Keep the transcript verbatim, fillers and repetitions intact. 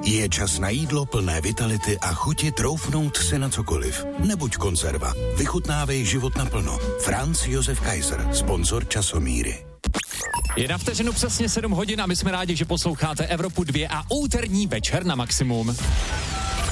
Je čas na jídlo plné vitality a chuti troufnout si na cokoliv. Nebuď konzerva. Vychutnávej život naplno. Franz Josef Kaiser, sponzor Časomíry. Je na vteřinu přesně sedm hodin a my jsme rádi, že posloucháte Evropu dva a úterní večer na maximum.